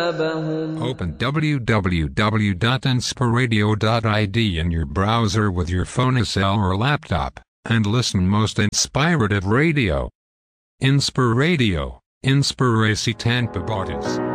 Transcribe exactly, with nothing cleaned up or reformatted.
Open w w w dot inspiradio dot I D in your browser with your phone cell or laptop, and listen most inspirative radio. Inspiradio, Inspiracy Tanpa Borders.